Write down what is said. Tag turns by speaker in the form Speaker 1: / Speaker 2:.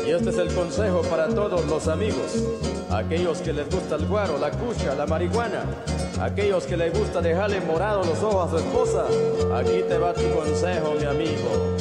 Speaker 1: Y este es el consejo para todos los amigos, aquellos que les gusta el guaro, la cucha, la marihuana, aquellos que les gusta dejarle morados los ojos a su esposa. Aquí te va tu consejo, mi amigo.